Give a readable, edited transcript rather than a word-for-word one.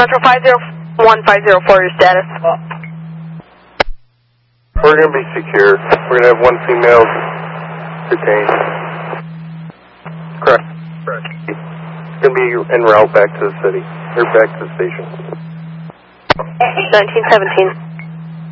Central 501-504, your status. We're going to be secure. We're going to have one female detained. Correct. It's going to be en route back to the city, or back to the station. 1917.